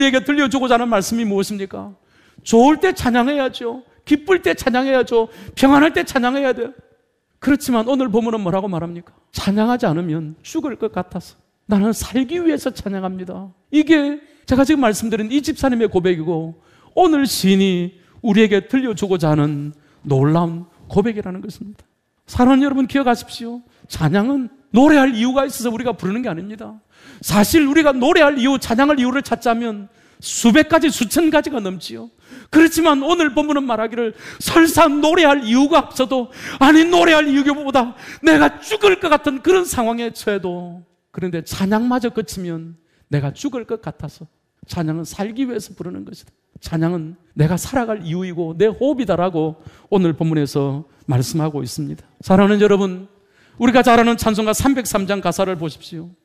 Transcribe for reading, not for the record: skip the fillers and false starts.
우리에게 들려주고자 하는 말씀이 무엇입니까? 좋을 때 찬양해야죠. 기쁠 때 찬양해야죠. 평안할 때 찬양해야 돼요. 그렇지만 오늘 본문은 뭐라고 말합니까? 찬양하지 않으면 죽을 것 같아서 나는 살기 위해서 찬양합니다. 이게 제가 지금 말씀드린 이 집사님의 고백이고 오늘 시인이 우리에게 들려주고자 하는 놀라운 고백이라는 것입니다. 사랑하는 여러분, 기억하십시오. 찬양은 노래할 이유가 있어서 우리가 부르는 게 아닙니다. 사실 우리가 노래할 이유, 찬양할 이유를 찾자면 수백 가지, 수천 가지가 넘지요. 그렇지만 오늘 본문은 말하기를 설사 노래할 이유가 없어도, 아니 노래할 이유보다 내가 죽을 것 같은 그런 상황에 처해도, 그런데 찬양마저 그치면 내가 죽을 것 같아서, 찬양은 살기 위해서 부르는 것이다. 찬양은 내가 살아갈 이유이고 내 호흡이다라고 오늘 본문에서 말씀하고 있습니다. 사랑하는 여러분, 우리가 잘 아는 찬송가 303장 가사를 보십시오.